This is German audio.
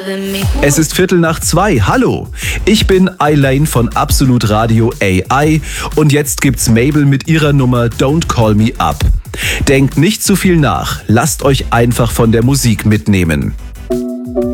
Es ist 1:15. Hallo, ich bin Elaine von Absolut Radio AI und jetzt gibt's Mabel mit ihrer Nummer Don't Call Me Up. Denkt nicht zu viel nach, lasst euch einfach von der Musik mitnehmen.